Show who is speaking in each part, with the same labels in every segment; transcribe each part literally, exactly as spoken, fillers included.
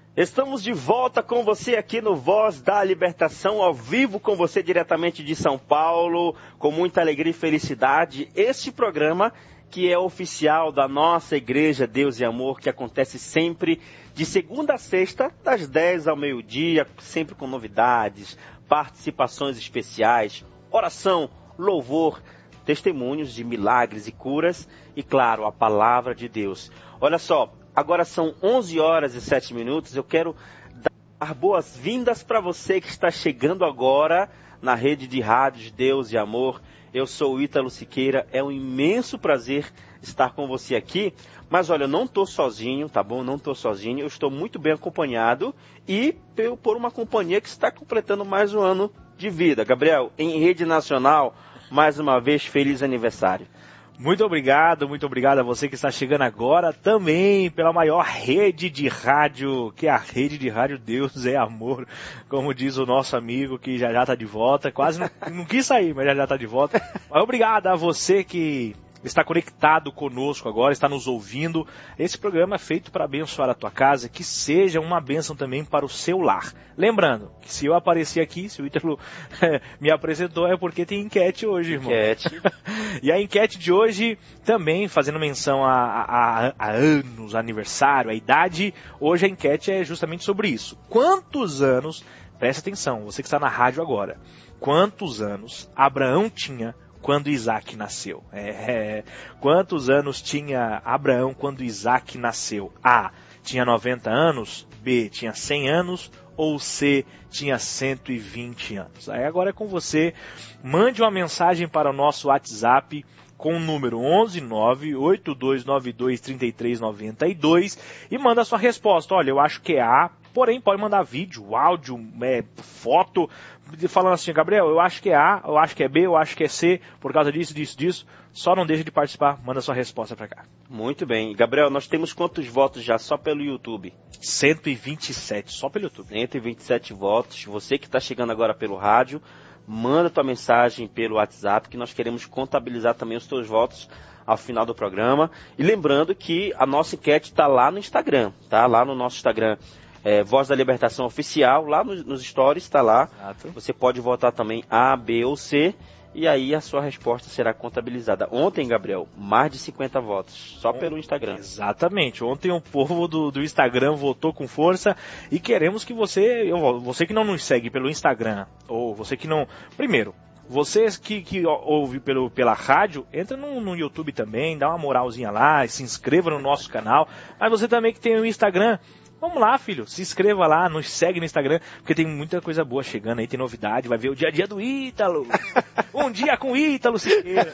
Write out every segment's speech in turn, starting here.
Speaker 1: Estamos de volta com você aqui no Voz da Libertação, ao vivo com você diretamente de São Paulo, com muita alegria e felicidade. Este programa que é oficial da nossa Igreja Deus e Amor, que acontece sempre de segunda a sexta, das dez ao meio-dia, sempre com novidades, participações especiais, oração, louvor, testemunhos de milagres e curas e, claro, a palavra de Deus. Olha só, agora são onze horas e sete minutos, eu quero dar boas-vindas para você que está chegando agora na rede de rádios Deus e Amor. Eu sou o Ítalo Siqueira, é um imenso prazer estar com você aqui, mas olha, eu não estou sozinho, tá bom? Não estou sozinho, eu estou muito bem acompanhado e por uma companhia que está completando mais um ano de vida. Gabriel, em rede nacional, mais uma vez, feliz aniversário.
Speaker 2: Muito obrigado, muito obrigado a você que está chegando agora também pela maior rede de rádio, que é a rede de rádio Deus é Amor, como diz o nosso amigo que já já está de volta, quase não, não quis sair, mas já já está de volta. Mas obrigado a você que está conectado conosco agora, está nos ouvindo. Esse programa é feito para abençoar a tua casa, que seja uma bênção também para o seu lar. Lembrando que se eu aparecer aqui, se o Ítalo me apresentou, é porque tem enquete hoje, irmão.
Speaker 1: Enquete.
Speaker 2: E a enquete de hoje, também fazendo menção a, a, a anos, aniversário, a idade, hoje a enquete é justamente sobre isso. Quantos anos, presta atenção, você que está na rádio agora, quantos anos Abraão tinha quando Isaac nasceu? É, quantos anos tinha Abraão quando Isaac nasceu? A, tinha noventa anos, B, tinha cem anos, ou C, tinha cento e vinte anos? Aí agora é com você, mande uma mensagem para o nosso WhatsApp com o número onze nove oito dois nove dois três três nove dois e manda a sua resposta. Olha, eu acho que é A, porém pode mandar vídeo, áudio, é, foto, falando assim, Gabriel, eu acho que é A, eu acho que é B, eu acho que é C, por causa disso, disso, disso. Só não deixe de participar, manda sua resposta para cá.
Speaker 1: Muito bem. Gabriel, nós temos quantos votos já só pelo YouTube?
Speaker 2: cento e vinte e sete, só pelo YouTube.
Speaker 1: cento e vinte e sete votos. Você que está chegando agora pelo rádio, manda tua mensagem pelo WhatsApp, que nós queremos contabilizar também os teus votos ao final do programa. E lembrando que a nossa enquete está lá no Instagram, tá? Lá no nosso Instagram, é, Voz da Libertação Oficial, lá nos, nos stories está lá. Exato. Você pode votar também A, B ou C, e aí a sua resposta será contabilizada. Ontem, Gabriel, mais de cinquenta votos, só pelo Instagram.
Speaker 2: Exatamente. Ontem o povo do, do Instagram votou com força e queremos que você, você que não nos segue pelo Instagram, ou você que não... Primeiro, vocês que, que ouve pelo, pela rádio, entra no, no YouTube também, dá uma moralzinha lá, se inscreva no nosso canal. Mas você também que tem o Instagram, vamos lá, filho, se inscreva lá, nos segue no Instagram, porque tem muita coisa boa chegando aí, tem novidade, vai ver o dia a dia do Ítalo. Um dia com o Ítalo Siqueira.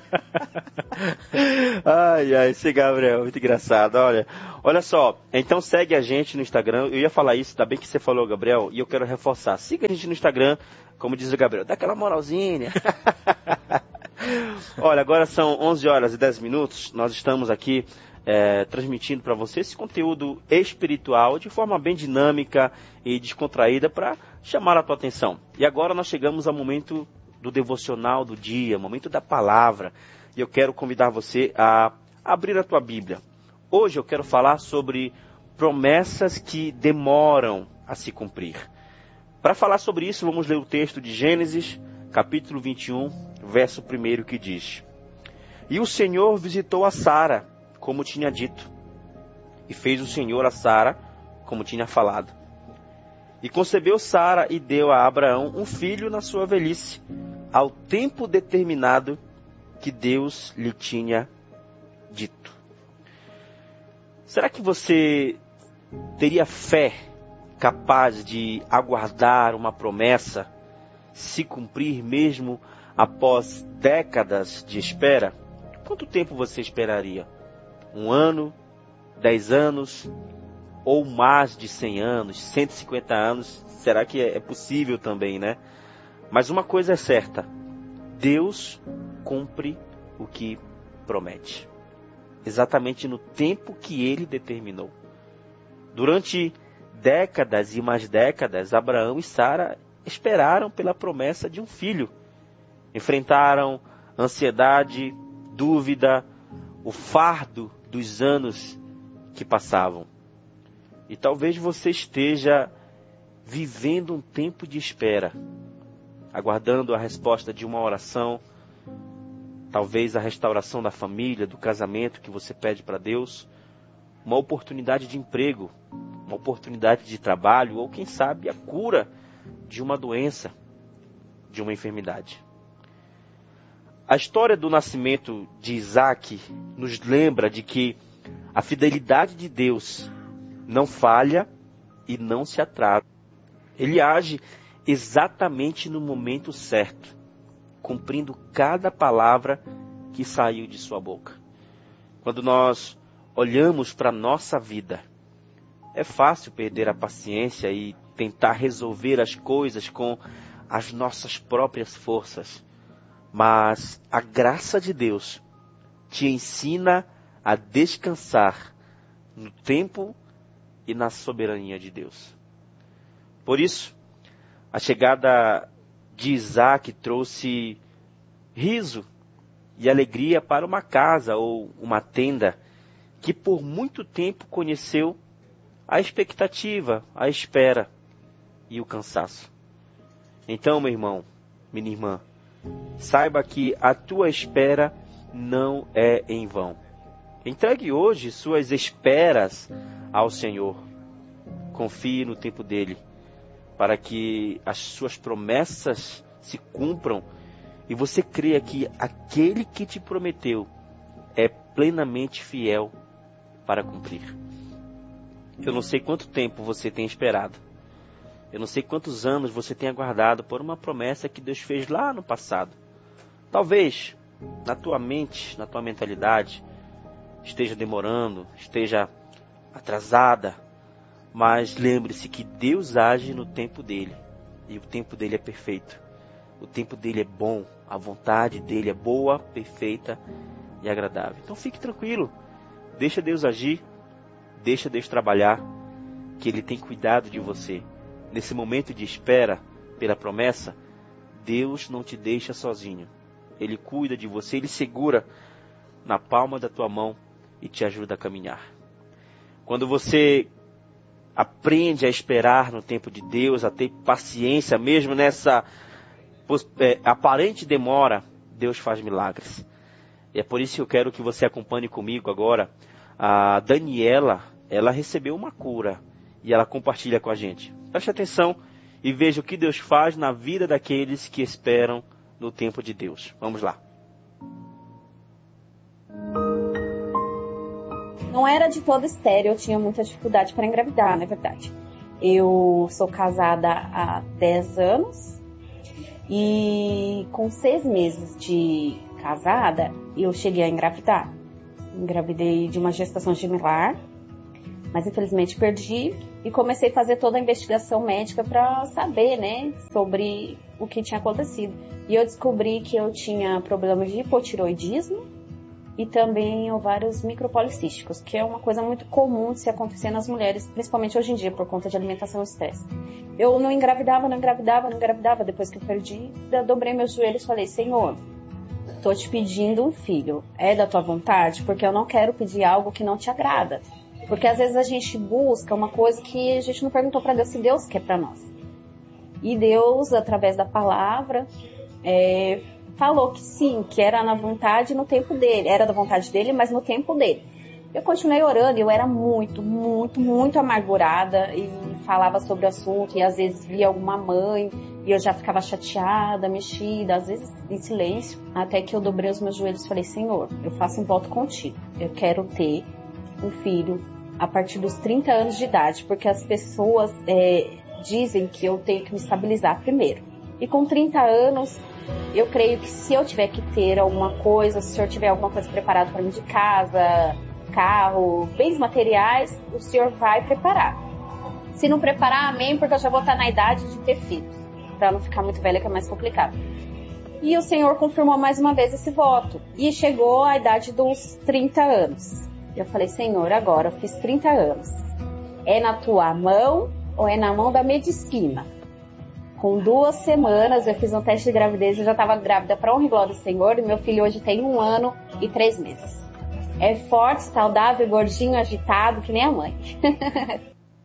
Speaker 1: Ai, ai, esse Gabriel, muito engraçado, olha. Olha só, então segue a gente no Instagram, eu ia falar isso, ainda bem que você falou, Gabriel, e eu quero reforçar, siga a gente no Instagram, como diz o Gabriel, dá aquela moralzinha. Olha, agora são onze horas e dez minutos, nós estamos aqui É, transmitindo para você esse conteúdo espiritual de forma bem dinâmica e descontraída para chamar a tua atenção. E agora nós chegamos ao momento do devocional do dia, momento da palavra. E eu quero convidar você a abrir a tua Bíblia. Hoje eu quero falar sobre promessas que demoram a se cumprir. Para falar sobre isso, vamos ler o texto de Gênesis, capítulo vinte e um, verso primeiro, que diz: E o Senhor visitou a Sara, como tinha dito, e fez o Senhor a Sara, como tinha falado. E concebeu Sara e deu a Abraão um filho na sua velhice, ao tempo determinado que Deus lhe tinha dito. Será que você teria fé capaz de aguardar uma promessa se cumprir mesmo após décadas de espera? Quanto tempo você esperaria? Um ano, dez anos, ou mais de cem anos, cento e cinquenta anos, será que é possível também, né? Mas uma coisa é certa, Deus cumpre o que promete, exatamente no tempo que Ele determinou. Durante décadas e mais décadas, Abraão e Sara esperaram pela promessa de um filho, enfrentaram ansiedade, dúvida, o fardo dos anos que passavam. E talvez você esteja vivendo um tempo de espera, aguardando a resposta de uma oração, talvez a restauração da família, do casamento que você pede para Deus, uma oportunidade de emprego, uma oportunidade de trabalho, ou quem sabe a cura de uma doença, de uma enfermidade. A história do nascimento de Isaac nos lembra de que a fidelidade de Deus não falha e não se atrasa. Ele age exatamente no momento certo, cumprindo cada palavra que saiu de sua boca. Quando nós olhamos para a nossa vida, é fácil perder a paciência e tentar resolver as coisas com as nossas próprias forças. Mas a graça de Deus te ensina a descansar no tempo e na soberania de Deus. Por isso, a chegada de Isaac trouxe riso e alegria para uma casa ou uma tenda que por muito tempo conheceu a expectativa, a espera e o cansaço. Então, meu irmão, minha irmã, saiba que a tua espera não é em vão. Entregue hoje suas esperas ao Senhor. Confie no tempo dele, para que as suas promessas se cumpram e você creia que aquele que te prometeu é plenamente fiel para cumprir. Eu não sei quanto tempo você tem esperado. Eu não sei quantos anos você tem aguardado por uma promessa que Deus fez lá no passado. Talvez na tua mente, na tua mentalidade, esteja demorando, esteja atrasada. Mas lembre-se que Deus age no tempo dele. E o tempo dele é perfeito. O tempo dele é bom. A vontade dele é boa, perfeita e agradável. Então fique tranquilo. Deixa Deus agir. Deixa Deus trabalhar. Que ele tem cuidado de você. Nesse momento de espera pela promessa, Deus não te deixa sozinho. Ele cuida de você. Ele segura na palma da tua mão e te ajuda a caminhar. Quando você aprende a esperar no tempo de Deus, a ter paciência, mesmo nessa é, aparente demora, Deus faz milagres. E é por isso que eu quero que você acompanhe comigo agora. A Daniela, ela recebeu uma cura e ela compartilha com a gente. Preste atenção e veja o que Deus faz na vida daqueles que esperam no tempo de Deus. Vamos lá.
Speaker 3: Não era de todo estéril, eu tinha muita dificuldade para engravidar, na verdade. Eu sou casada há dez anos e com seis meses de casada, eu cheguei a engravidar. Engravidei de uma gestação gemelar, mas infelizmente perdi e comecei a fazer toda a investigação médica para saber, né, sobre o que tinha acontecido. E eu descobri que eu tinha problemas de hipotiroidismo e também ovários micropolicísticos, que é uma coisa muito comum de se acontecer nas mulheres, principalmente hoje em dia, por conta de alimentação e estresse. Eu não engravidava, não engravidava, não engravidava. Depois que eu perdi, eu dobrei meus joelhos e falei: Senhor, tô te pedindo um filho. É da tua vontade? Porque eu não quero pedir algo que não te agrada. Porque às vezes a gente busca uma coisa que a gente não perguntou para Deus se Deus quer para nós. E Deus, através da palavra, é... falou que sim, que era na vontade no tempo dele. Era da vontade dele, mas no tempo dele. Eu continuei orando, eu era muito, muito, muito amargurada e falava sobre o assunto e às vezes via alguma mãe e eu já ficava chateada, mexida, às vezes em silêncio, até que eu dobrei os meus joelhos e falei: Senhor, eu faço um voto contigo. Eu quero ter um filho a partir dos trinta anos de idade, porque as pessoas é, dizem que eu tenho que me estabilizar primeiro. E com trinta anos, eu creio que se eu tiver que ter alguma coisa, se o senhor tiver alguma coisa preparada para mim de casa, carro, bens materiais, o senhor vai preparar. Se não preparar, amém, porque eu já vou estar na idade de ter filhos, para não ficar muito velha, que é mais complicado. E o Senhor confirmou mais uma vez esse voto. E chegou a idade dos trinta anos. Eu falei: Senhor, agora eu fiz trinta anos. É na tua mão ou é na mão da medicina? Com duas semanas eu fiz um teste de gravidez, eu já estava grávida para honra e glória do Senhor, e meu filho hoje tem um ano e três meses. É forte, saudável, gordinho, agitado, que nem a mãe.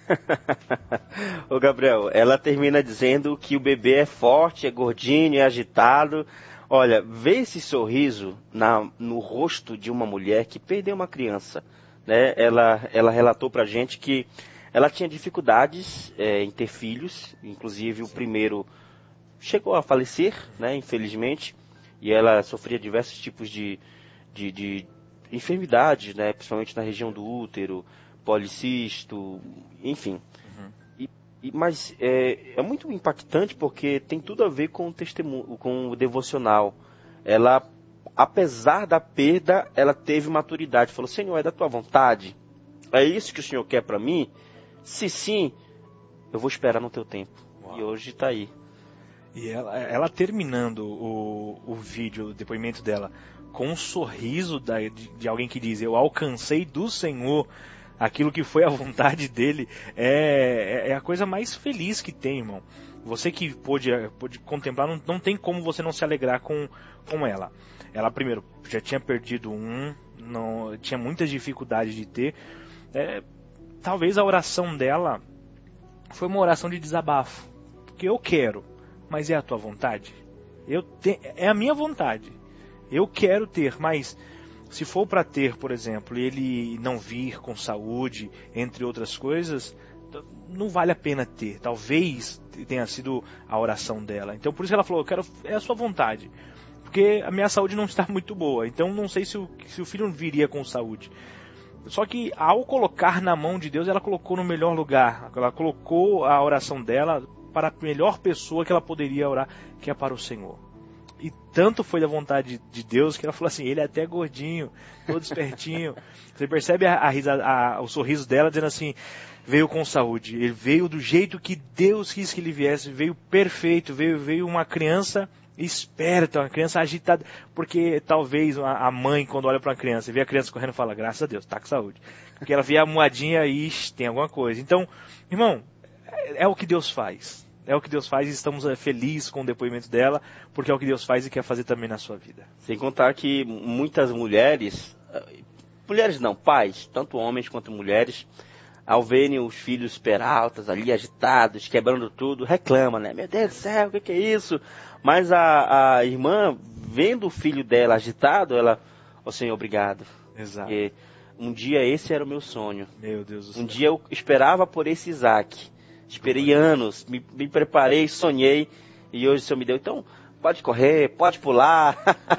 Speaker 1: Ô Gabriel, ela termina dizendo que o bebê é forte, é gordinho, é agitado. Olha, vê esse sorriso na, no rosto de uma mulher que perdeu uma criança, né? Ela, ela relatou pra gente que ela tinha dificuldades é, em ter filhos, inclusive o primeiro chegou a falecer, né, infelizmente, e ela sofria diversos tipos de, de, de enfermidades, né, principalmente na região do útero, policisto, enfim. Uhum. E, e, mas é, é muito impactante porque tem tudo a ver com o testemunho, com o devocional. Ela, apesar da perda, ela teve maturidade. Falou, Senhor, é da tua vontade? É isso que o Senhor quer para mim? Se sim, eu vou esperar no teu tempo. Uau. E hoje está aí.
Speaker 2: E ela, ela terminando o, o vídeo, o depoimento dela, com um sorriso da, de, de alguém que diz, eu alcancei do Senhor aquilo que foi a vontade dele, é, é a coisa mais feliz que tem, irmão. Você que pôde, pôde contemplar, não, não tem como você não se alegrar com, com ela. Ela, primeiro, já tinha perdido um, não, tinha muitas dificuldades de ter. É, talvez a oração dela foi uma oração de desabafo. Porque eu quero, mas é a tua vontade? Eu te, é a minha vontade. Eu quero ter, mas se for para ter, por exemplo, ele não vir com saúde, entre outras coisas, não vale a pena ter. Talvez tenha sido a oração dela. Então por isso ela falou, eu quero, é a sua vontade. Porque a minha saúde não está muito boa. Então não sei se o, se o filho viria com saúde. Só que ao colocar na mão de Deus, ela colocou no melhor lugar. Ela colocou a oração dela para a melhor pessoa que ela poderia orar, que é para o Senhor. E tanto foi da vontade de Deus que ela falou assim, ele é até gordinho, todo espertinho. Você percebe a, a, a, o sorriso dela dizendo assim, veio com saúde. Ele veio do jeito que Deus quis que ele viesse, veio perfeito, veio, veio uma criança esperta, uma criança agitada, porque talvez a mãe, quando olha para uma criança, vê a criança correndo e fala, graças a Deus, tá com saúde. Porque ela vê a moedinha e tem alguma coisa. Então, irmão, é, é o que Deus faz. É o que Deus faz e estamos é, felizes com o depoimento dela, porque é o que Deus faz e quer fazer também na sua vida.
Speaker 1: Sem contar que muitas mulheres, mulheres não, pais, tanto homens quanto mulheres, ao verem os filhos peraltas ali, agitados, quebrando tudo, reclamam, né? Meu Deus do céu, o que, que é isso? Mas a, a irmã, vendo o filho dela agitado, ela, ó oh, Senhor, obrigado.
Speaker 2: Exato.
Speaker 1: Porque um dia esse era o meu sonho.
Speaker 2: Meu Deus do céu.
Speaker 1: Um dia eu esperava por esse Isaac. Esperei anos, me, me preparei, sonhei, e hoje o Senhor me deu. Então, pode correr, pode pular,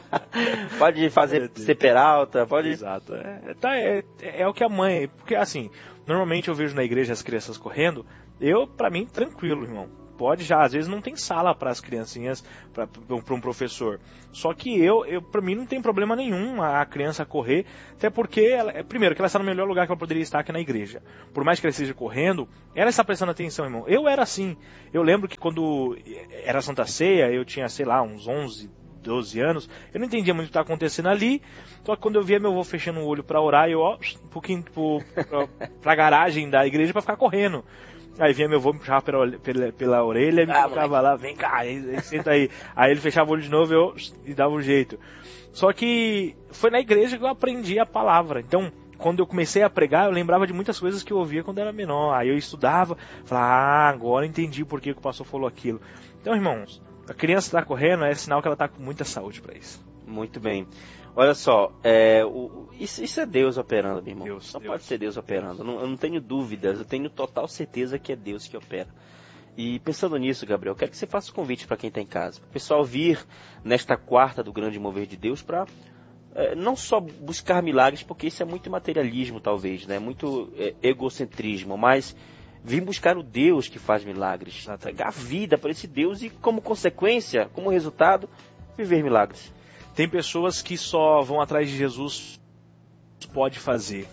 Speaker 1: pode fazer ser peralta, pode...
Speaker 2: Exato. É, tá, é, é o que a mãe... Porque, assim, normalmente eu vejo na igreja as crianças correndo, eu, pra mim, tranquilo, irmão. Pode já, às vezes não tem sala para as criancinhas, para um professor. Só que eu, eu para mim não tem problema nenhum a criança correr, até porque, ela, primeiro, que ela está no melhor lugar que ela poderia estar, que é na igreja. Por mais que ela esteja correndo, ela está prestando atenção, irmão. Eu era assim. Eu lembro que quando era Santa Ceia, eu tinha, sei lá, uns onze, doze anos, eu não entendia muito o que estava acontecendo ali, só que quando eu via meu avô fechando o olho para orar, eu, ó, um pouquinho para a garagem da igreja para ficar correndo. Aí vinha meu avô, me puxava pela, pela, pela orelha, me ah, colocava lá, vem cá, aí, senta aí. Aí ele fechava o olho de novo eu, e dava um jeito. Só que foi na igreja que eu aprendi a palavra. Então, quando eu comecei a pregar, eu lembrava de muitas coisas que eu ouvia quando era menor. Aí eu estudava, falava, ah, agora entendi por que o pastor falou aquilo. Então, irmãos, a criança está correndo, é sinal que ela está com muita saúde para isso.
Speaker 1: Muito bem. Olha só, é, o, isso, isso é Deus operando, meu irmão.
Speaker 2: Deus,
Speaker 1: Não
Speaker 2: Deus.
Speaker 1: pode ser Deus operando. Eu não, eu não tenho dúvidas, eu tenho total certeza que é Deus que opera. E pensando nisso, Gabriel, quero que você faça um convite para quem está em casa. Para o pessoal vir nesta quarta do grande mover de Deus para é, não só buscar milagres, porque isso é muito materialismo talvez, né? Muito é, egocentrismo, mas vir buscar o Deus que faz milagres. Entregar a vida para esse Deus e como consequência, como resultado, viver milagres.
Speaker 2: Tem pessoas que só vão atrás de Jesus, pode fazer.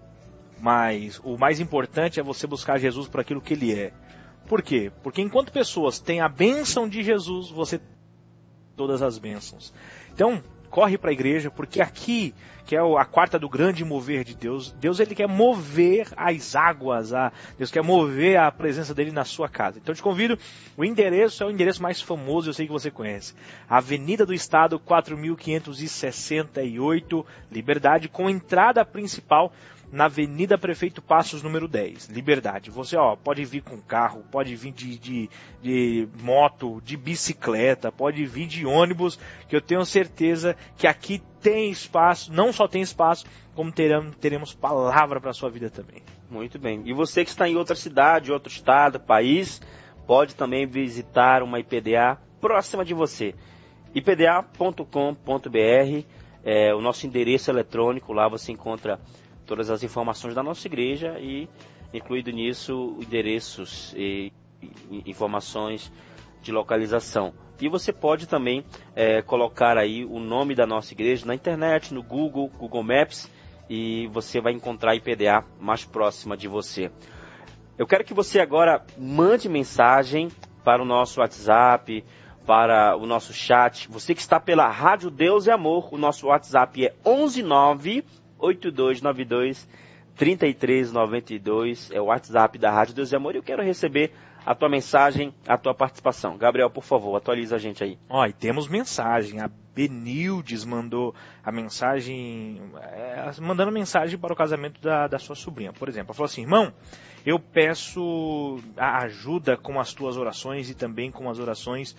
Speaker 2: Mas o mais importante é você buscar Jesus por aquilo que Ele é. Por quê? Porque enquanto pessoas têm a bênção de Jesus, você tem todas as bênçãos. Então, corre para a igreja, porque aqui, que é a quarta do grande mover de Deus, Deus ele quer mover as águas, a, Deus quer mover a presença dele na sua casa. Então eu te convido, o endereço é o endereço mais famoso, eu sei que você conhece. Avenida do Estado, quatro mil quinhentos e sessenta e oito, Liberdade, com entrada principal na Avenida Prefeito Passos, número dez, Liberdade. Você, ó, pode vir com carro, pode vir de, de, de moto, de bicicleta, pode vir de ônibus, que eu tenho certeza que aqui tem espaço, não só tem espaço, como teremos, teremos palavra para a sua vida também.
Speaker 1: Muito bem. E você que está em outra cidade, outro estado, país, pode também visitar uma I P D A próxima de você. I P D A ponto com ponto B R é o nosso endereço eletrônico. Lá você encontra todas as informações da nossa igreja e, incluído nisso, endereços e, e informações de localização. E você pode também é, colocar aí o nome da nossa igreja na internet, no Google, Google Maps, e você vai encontrar a I P D A mais próxima de você. Eu quero que você agora mande mensagem para o nosso WhatsApp, para o nosso chat. Você que está pela Rádio Deus e Amor, o nosso WhatsApp é onze nove oito dois nove dois três três nove dois, é o WhatsApp da Rádio Deus e Amor, e eu quero receber a tua mensagem, a tua participação. Gabriel, por favor, atualiza a gente aí.
Speaker 2: Ó, e temos mensagem. A Benildes mandou a mensagem, é, mandando mensagem para o casamento da, da sua sobrinha. Por exemplo, ela falou assim: irmão, eu peço a ajuda com as tuas orações e também com as orações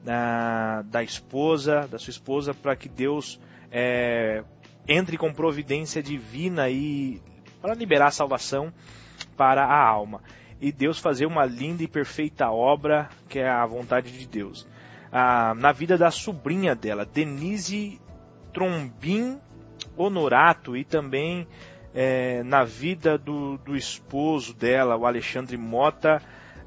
Speaker 2: da, da esposa, da sua esposa, para que Deus é, entre com providência divina e para liberar a salvação para a alma. E Deus fazer uma linda e perfeita obra, que é a vontade de Deus. Ah, na vida da sobrinha dela, Denise Trombin Honorato, e também é, na vida do, do esposo dela, o Alexandre Mota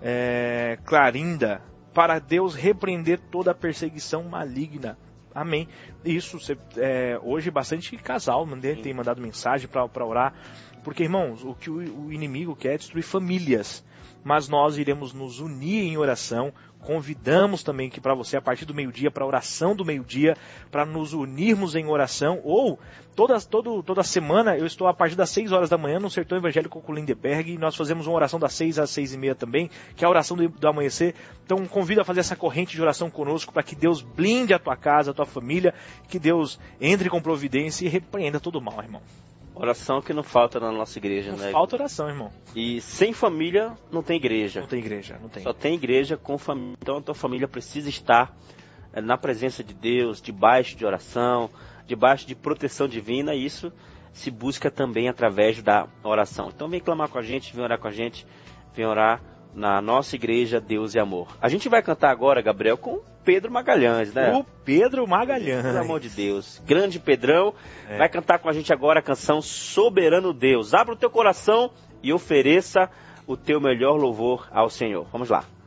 Speaker 2: é, Clarinda, para Deus repreender toda a perseguição maligna. Amém. Isso, é, hoje bastante casal tem mandado mensagem para orar, porque, irmãos, o que o, o inimigo quer é destruir famílias, mas nós iremos nos unir em oração. Convidamos também que para você, a partir do meio-dia, para a oração do meio-dia, para nos unirmos em oração, ou toda, todo, toda semana eu estou a partir das seis horas da manhã no Sertão Evangélico com Lindeberg, e nós fazemos uma oração das seis às seis e meia também, que é a oração do, do amanhecer. Então convido a fazer essa corrente de oração conosco, para que Deus blinde a tua casa, a tua família, que Deus entre com providência e repreenda todo o mal, irmão.
Speaker 1: Oração que não falta na nossa igreja,
Speaker 2: não
Speaker 1: né?
Speaker 2: Falta oração, irmão.
Speaker 1: E sem família não tem igreja.
Speaker 2: Não tem igreja, não tem.
Speaker 1: Só tem igreja com família. Então a tua família precisa estar é, na presença de Deus, debaixo de oração, debaixo de proteção divina. E isso se busca também através da oração. Então vem clamar com a gente, vem orar com a gente, vem orar na nossa igreja Deus e Amor. A gente vai cantar agora, Gabriel, com Pedro Magalhães, né?
Speaker 2: O Pedro Magalhães.
Speaker 1: Pelo amor de Deus. Grande Pedrão. É. Vai cantar com a gente agora a canção Soberano Deus. Abra o teu coração e ofereça o teu melhor louvor ao Senhor. Vamos lá.